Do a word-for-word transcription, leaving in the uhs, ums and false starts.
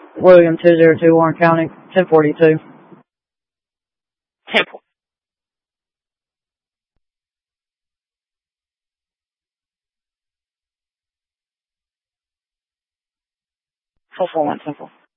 William two zero two, Warren County, ten forty-two. Temple. four four one Temple.